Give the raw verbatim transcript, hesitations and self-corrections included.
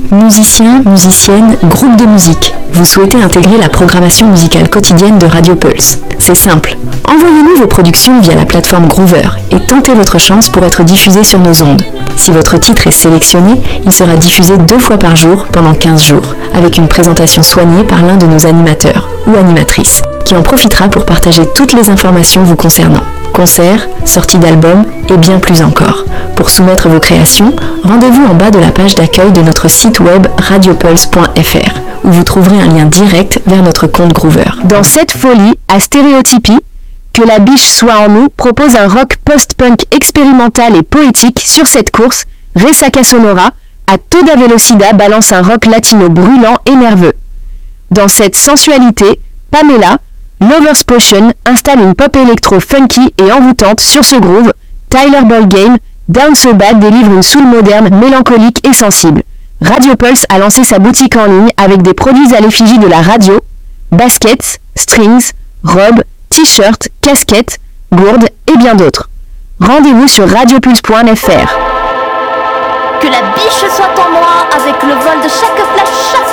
Musiciens, musiciennes, groupes de musique, vous souhaitez intégrer la programmation musicale quotidienne de Radio Pulse. C'est simple. Envoyez-nous vos productions via la plateforme Groover et tentez votre chance pour être diffusé sur nos ondes. Si votre titre est sélectionné, il sera diffusé deux fois par jour pendant quinze jours, avec une présentation soignée par l'un de nos animateurs ou animatrices, qui en profitera pour partager toutes les informations vous concernant. Concerts, sorties d'albums et bien plus encore. Pour soumettre vos créations, rendez-vous en bas de la page d'accueil de notre site web radiopulse point f r, où vous trouverez un lien direct vers notre compte Groover. Dans cette folie à stéréotypie, Que la biche soit en nous propose un rock post-punk expérimental et poétique. Sur cette course, Resaca Sonora, à toda velocida, balance un rock latino brûlant et nerveux. Dans cette sensualité, Pamela, Lover's Potion, installe une pop électro funky et envoûtante. Sur ce groove, Tyler Ballgame, Down So Bad, délivre une soul moderne, mélancolique et sensible. Radio Pulse a lancé sa boutique en ligne avec des produits à l'effigie de la radio, baskets, strings, robes, t-shirts, casquettes, gourdes et bien d'autres. Rendez-vous sur radiopulse point f r. Que la biche soit en moi avec le vol de chaque flash.